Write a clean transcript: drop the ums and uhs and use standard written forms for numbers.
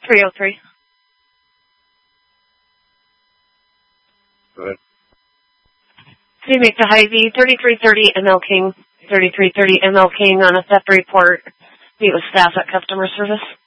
303. Go ahead. You make the Hy-Vee 3330 ML King, 3330 ML King on a theft report. Meet with staff at customer service.